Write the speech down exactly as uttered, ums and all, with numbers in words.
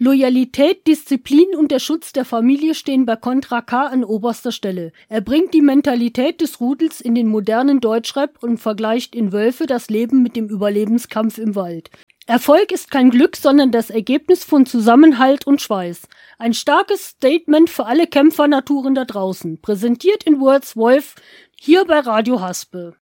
Loyalität, Disziplin und der Schutz der Familie stehen bei Contra K an oberster Stelle. Er bringt die Mentalität des Rudels in den modernen Deutschrap und vergleicht in Wölfe das Leben mit dem Überlebenskampf im Wald. Erfolg ist kein Glück, sondern das Ergebnis von Zusammenhalt und Schweiß. Ein starkes Statement für alle Kämpfernaturen da draußen. Präsentiert in Words Wolf hier bei Radio Haspe.